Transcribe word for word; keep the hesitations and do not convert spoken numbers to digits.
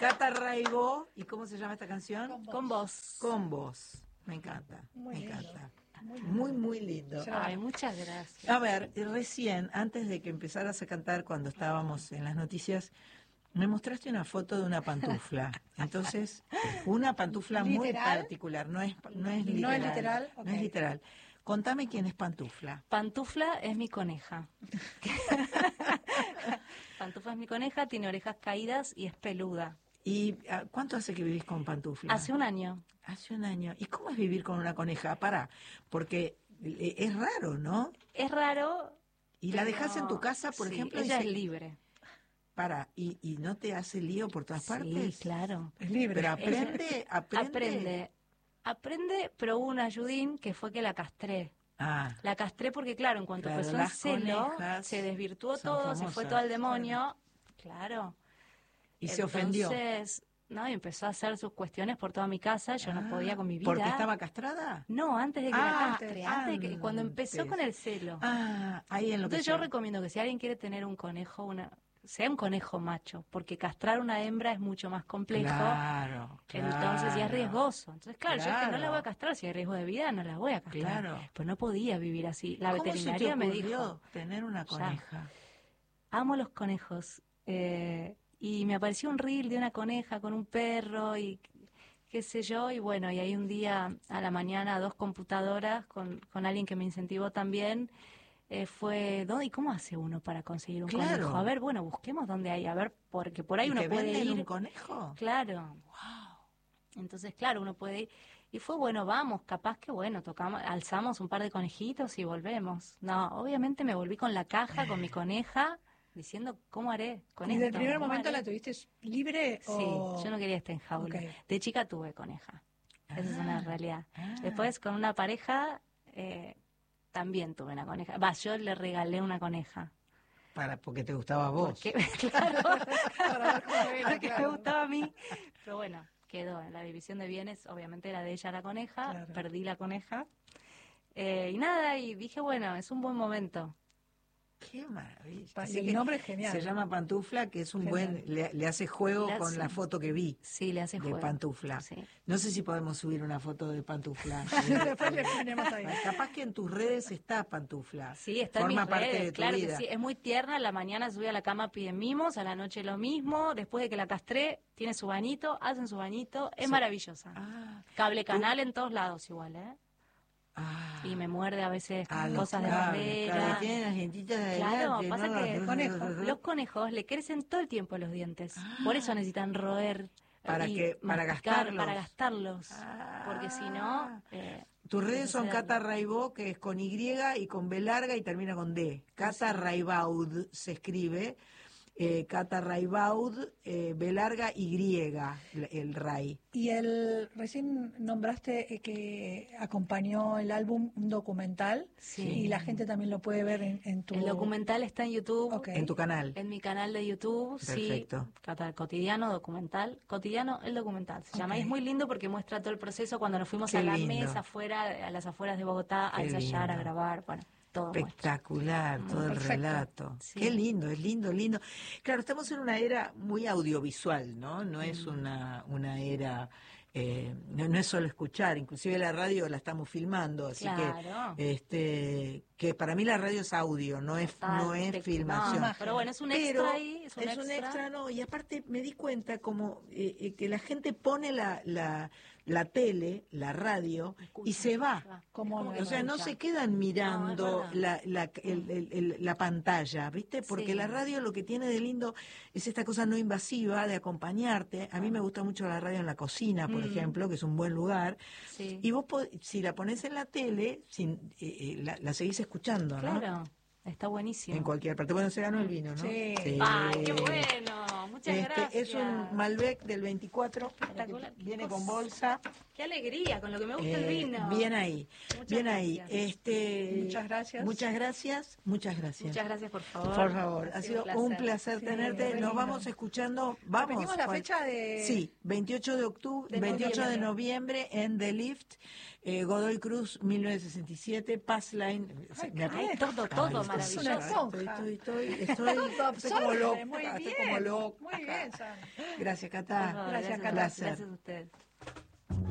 Cata Raibó, ¿y cómo se llama esta canción? Con Con vos. Con vos. Me encanta, Muy me lindo. encanta. Muy Muy, muy lindo. Ay, muchas gracias. A ver, recién, antes de que empezaras a cantar, cuando estábamos en las noticias, me mostraste una foto de una pantufla. Entonces, una pantufla muy ¿Literal? particular, no es, no es No literal. es literal, No ok. es literal. Contame quién es Pantufla. Pantufla es mi coneja. Pantufla es mi coneja, tiene orejas caídas y es peluda. ¿Y ah, cuánto hace que vivís con Pantufla? Hace un año. Hace un año. ¿Y cómo es vivir con una coneja? Pará, porque eh, es raro, ¿no? Es raro. Y la pero- dejas en tu casa, por sí, ejemplo, y ella se- es libre. Para, ¿y, y no te hace lío por todas Sí, partes? claro. Es libre. Pero aprende, aprende. Aprende. Aprende, pero hubo un ayudín que fue que la castré. Ah, La castré porque, claro, en cuanto Claro, empezó el las celo, conejas se desvirtuó son todo, se fue famosas. todo al demonio. Claro. y se ofendió. Entonces, no, y empezó a hacer sus cuestiones por toda mi casa, yo no Ah, podía con mi vida. ¿Porque estaba castrada? No, antes de que Ah, la castre, antes de que, cuando empezó antes. con el celo. Ah, ahí en lo Entonces que yo se- recomiendo que si alguien quiere tener un conejo, una sea un conejo macho, porque castrar una hembra es mucho más complejo. Claro, Entonces, y es claro. riesgoso. Entonces, claro, yo es que no la Claro. voy a castrar, si hay riesgo de vida, no la voy a castrar. Claro. Pues no podía vivir así. La ¿Cómo se te veterinaria me ocurrió dijo, tener una Ya. coneja? amo los conejos. Eh, y me apareció un reel de una coneja con un perro y qué sé yo. Y bueno, y ahí un día a la mañana, dos computadoras con, con alguien que me incentivó también. Eh, fue, ¿dónde, ¿y cómo hace uno para conseguir un Claro. conejo? A ver, bueno, busquemos dónde hay, a ver, porque por ahí ¿Y uno te puede venden ir. un conejo? Claro. Entonces, claro, uno puede ir. Y fue, bueno, vamos, capaz que, bueno, tocamos, alzamos un par de conejitos y volvemos. No, obviamente me volví con la caja, con mi coneja, diciendo, ¿cómo haré con ¿Y esto? del primer ¿Cómo momento haré? la tuviste libre? Sí, o... yo no quería estar en jaula. Ok. De chica tuve coneja. Esa es una Ah, realidad. ah. Después, con una pareja, eh, también tuve una coneja. Va, yo le regalé una coneja. Para, porque te gustaba a vos. Porque, claro, Para ver cómo era, porque me claro. gustaba a mí. Pero bueno, quedó en la división de bienes, obviamente era de ella la coneja, Claro. perdí la coneja. Eh, y nada, y dije, bueno, es un buen momento. Qué maravilla. Pa- Así el que nombre es genial. Se llama Pantufla, que es un Genial. buen... Le, le hace juego Le con hace- la foto que vi Sí, le hace de juego. Pantufla. Sí. No sé si podemos subir una foto de Pantufla. Después le ponemos ahí. Capaz que en tus redes está Pantufla. Sí, está en Forma mis parte redes, de tu claro vida. que sí, es muy tierna, a la mañana sube a la cama, pide mimos, a la noche lo mismo, después de que la castré, tiene su bañito, hacen su bañito, es Sí. maravillosa. Ah, Cable canal en todos lados igual, ¿eh? ah. Y me muerde a veces Ah, con los cosas de cables, madera. claro, tienen las dientitas de Claro, adelante, pasa ¿no? que conejo, los conejos le crecen todo el tiempo los dientes. Ah. Por eso necesitan roer. Para y que- para masticar, gastarlos. Para gastarlos. Ah. Porque si no... eh, Tus redes son deshacerlo. Cata Raibó, que es con Y y con B larga y termina con D. Cata Raibaud se escribe. Eh, Cata Raibaud, eh, B larga Y, el Ray. Y el recién nombraste eh, que acompañó el álbum un documental. Sí. Y la gente también lo puede ver en, en tu... El documental está en YouTube. Ok. En tu canal. En mi canal de YouTube, Perfecto. sí, Cata- cotidiano, documental, cotidiano, el documental se llama. Ok. Y es muy lindo porque muestra todo el proceso cuando nos fuimos Qué a la lindo. mesa afuera, a las afueras de Bogotá, a Qué ensayar, a lindo. grabar, bueno, todo muestra. Espectacular, todo el Perfecto. relato. Sí. Qué lindo, es lindo, lindo. Claro, estamos en una era muy audiovisual, ¿no? No Mm. es una, una era, eh, no, no es solo escuchar, inclusive la radio la estamos filmando, así Claro. que, este, que para mí la radio es audio, no es, Total, no es te- filmación. no, pero bueno, es un Pero extra ahí, es un extra. extra, no, y aparte me di cuenta como eh, eh, que la gente pone la, la, la tele, la radio, Escucha, y se va. escucha. ¿Cómo Es como no? que O sea, no escucha. se quedan mirando No, es verdad. la, la, el- el- el- la pantalla, ¿viste? Porque Sí. la radio lo que tiene de lindo es esta cosa no invasiva de acompañarte. A mí me gusta mucho la radio en la cocina, por Mm. ejemplo, que es un buen lugar. Sí. Y vos, po- si la pones en la tele, sin, eh, eh, la, la seguís escuchando, ¿no? Claro, está buenísimo. En cualquier parte. Bueno, se ganó el vino, ¿no? Sí. ¡Ay, qué bueno! Muchas Este, gracias. es un Malbec del veinticuatro, Espectacular. viene Qué con cosa. bolsa. ¡Qué alegría! Con lo que me gusta el Eh, vino. Bien ahí, Muchas bien ahí. gracias. Este, Muchas gracias. Muchas gracias, muchas gracias. Muchas gracias, por favor. Por favor, ha sido un placer Sí, tenerte. re Nos lindo. vamos escuchando. Vamos. ¿Repetimos la cual- fecha de...? Sí, veintiocho de octubre, De veintiocho de noviembre. noviembre en The Lift, Eh, Godoy Cruz, mil novecientos sesenta y siete, Passline. Ay, me ay, todo, todo Ay, maravilloso. Es una Estoy, esponja. estoy, estoy, estoy, Todo estoy como absorbe, loca, muy estoy bien, como loca. muy bien, Sandra. Gracias, Por Cata. favor, Gracias, gracias, Cata. gracias a Placer. ustedes.